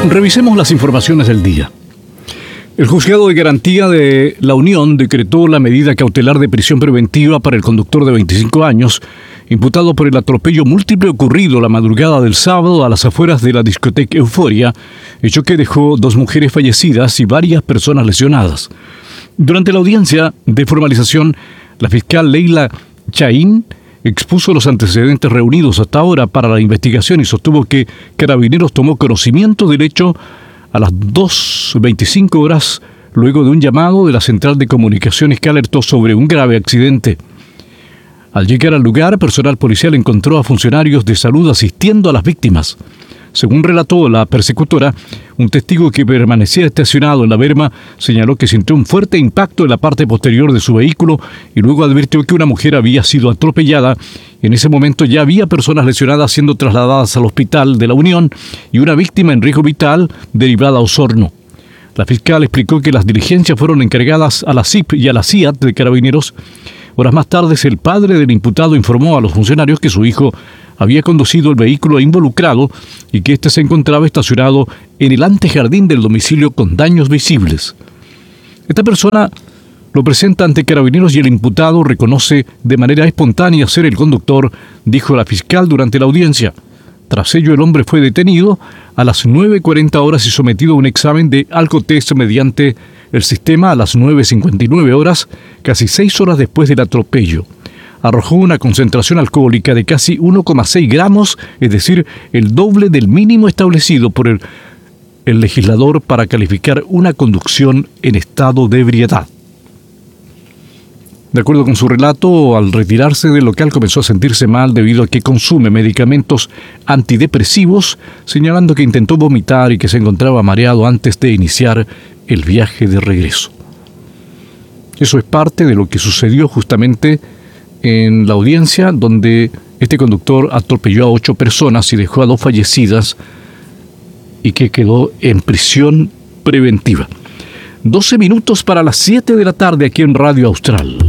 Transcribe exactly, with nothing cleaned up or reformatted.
Revisemos las informaciones del día. El Juzgado de Garantía de la Unión decretó la medida cautelar de prisión preventiva para el conductor de veinticinco años, imputado por el atropello múltiple ocurrido la madrugada del sábado a las afueras de la discoteca Euforia, hecho que dejó dos mujeres fallecidas y varias personas lesionadas. Durante la audiencia de formalización, la fiscal Leila Chaín expuso los antecedentes reunidos hasta ahora para la investigación y sostuvo que Carabineros tomó conocimiento del hecho a las dos veinticinco horas luego de un llamado de la Central de Comunicaciones que alertó sobre un grave accidente. Al llegar al lugar, personal policial encontró a funcionarios de salud asistiendo a las víctimas. Según relató la persecutora, un testigo que permanecía estacionado en la berma señaló que sintió un fuerte impacto en la parte posterior de su vehículo y luego advirtió que una mujer había sido atropellada. En ese momento ya había personas lesionadas siendo trasladadas al hospital de la Unión y una víctima en riesgo vital derivada a Osorno. La fiscal explicó que las diligencias fueron encargadas a la C I P y a la C I A T de Carabineros. Horas más tarde, el padre del imputado informó a los funcionarios que su hijo había conducido el vehículo involucrado y que éste se encontraba estacionado en el antejardín del domicilio con daños visibles. Esta persona lo presenta ante Carabineros y el imputado reconoce de manera espontánea ser el conductor, dijo la fiscal durante la audiencia. Tras ello, el hombre fue detenido a las nueve cuarenta horas y sometido a un examen de alcotest mediante el sistema a las nueve cincuenta y nueve horas, casi seis horas después del atropello. Arrojó una concentración alcohólica de casi uno coma seis gramos, es decir, el doble del mínimo establecido por el, el legislador para calificar una conducción en estado de ebriedad. De acuerdo con su relato, al retirarse del local comenzó a sentirse mal debido a que consume medicamentos antidepresivos, señalando que intentó vomitar y que se encontraba mareado antes de iniciar el viaje de regreso. Eso es parte de lo que sucedió justamente en la audiencia, donde este conductor atropelló a ocho personas y dejó a dos fallecidas y que quedó en prisión preventiva. doce minutos para las siete de la tarde aquí en Radio Austral.